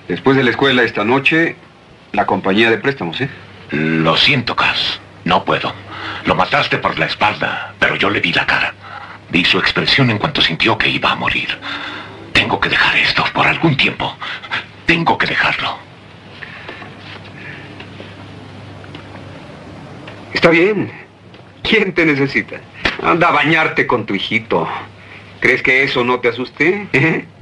Después de la escuela esta noche, la compañía de préstamos, ¿eh? Lo siento, Cass. No puedo. Lo mataste por la espalda, pero yo le di la cara. Vi su expresión en cuanto sintió que iba a morir. Tengo que dejar esto por algún tiempo. Tengo que dejarlo. Está bien. ¿Quién te necesita? Anda a bañarte con tu hijito. ¿Crees que eso no te asuste?